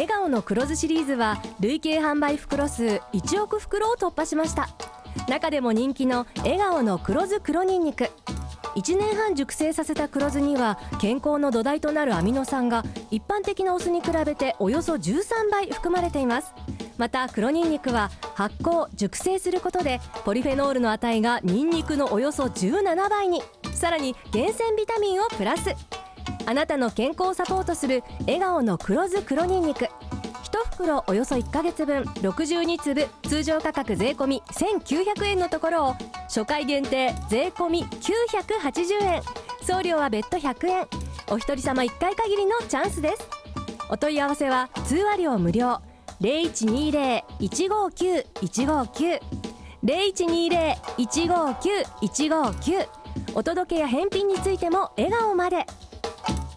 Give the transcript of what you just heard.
顔の黒酢シリーズは累計販売袋数1億袋を突破しました。中でも人気の笑顔の黒酢黒ニンニク、1年半熟成させた黒酢には健康の土台となるアミノ酸が一般的なお酢に比べておよそ13倍含まれています。また黒ニンニクは発酵熟成することでポリフェノールの値がニンニクのおよそ17倍に、さらに厳選ビタミンをプラス。あなたの健康をサポートする笑顔の黒酢黒ニンニク、1袋およそ1ヶ月分62粒、通常価格税込1900円のところを初回限定税込980円、送料は別途100円、お一人様1回限りのチャンスです。お問い合わせは通話料無料、0120-159-159 0120-159-159。お届けや返品についても笑顔まで。